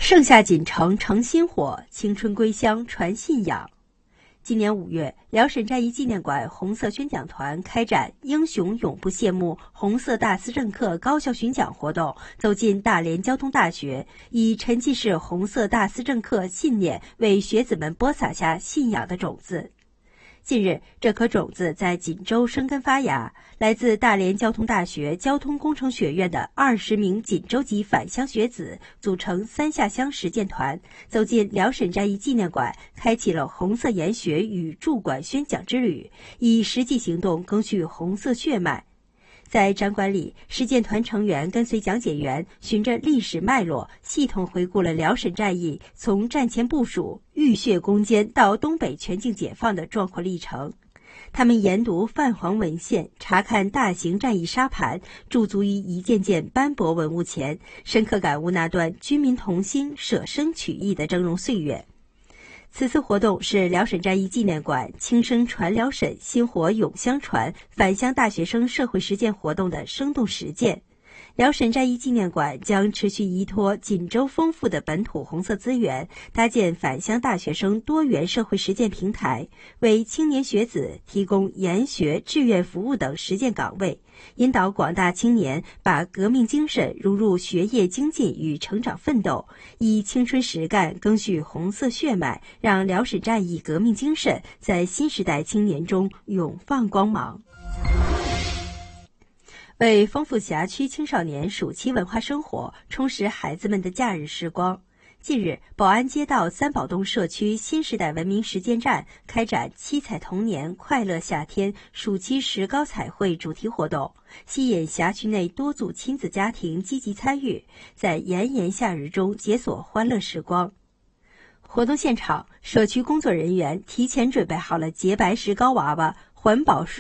盛夏锦城成新火，青春归乡传信仰。今年5月，辽沈战役纪念馆红色宣讲团开展“英雄永不谢幕”红色大思政课高校巡讲活动，走进大连交通大学，以沉浸式红色大思政课信念为学子们播撒下信仰的种子。近日，这颗种子在锦州生根发芽。来自大连交通大学交通工程学院的20名锦州籍返乡学子组成3下乡实践团，走进辽沈战役纪念馆，开启了红色研学与驻馆宣讲之旅，以实际行动赓续红色血脉。在展馆里，实践团成员跟随讲解员循着历史脉络，系统回顾了辽沈战役从战前部署、浴血攻坚到东北全境解放的壮阔历程。他们研读泛黄文献，查看大型战役沙盘，驻足于一件件斑驳文物前，深刻感悟那段军民同心、舍生取义的峥嵘岁月。此次活动是辽沈战役纪念馆轻声传辽沈、薪火永相传返乡大学生社会实践活动的生动实践。辽沈战役纪念馆将持续依托锦州丰富的本土红色资源，搭建返乡大学生多元社会实践平台，为青年学子提供研学、志愿服务等实践岗位，引导广大青年把革命精神融入学业精进与成长奋斗，以青春实干赓续红色血脉，让辽沈战役革命精神在新时代青年中永放光芒。为丰富辖区青少年暑期文化生活，充实孩子们的假日时光，近日，宝安街道三宝洞社区新时代文明实践站开展七彩童年快乐夏天暑期石膏彩绘主题活动，吸引辖区内多组亲子家庭积极参与，在炎炎夏日中解锁欢乐时光。活动现场，社区工作人员提前准备好了洁白石膏娃娃、环保水